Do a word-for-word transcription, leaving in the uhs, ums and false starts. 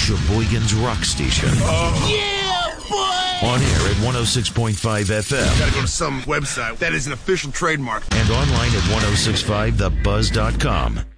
Sheboygan's rock station. Uh, yeah, boy! On air at one oh six point five F M. Gotta go to some website that is an official trademark. And online at ten sixty-five the buzz dot com.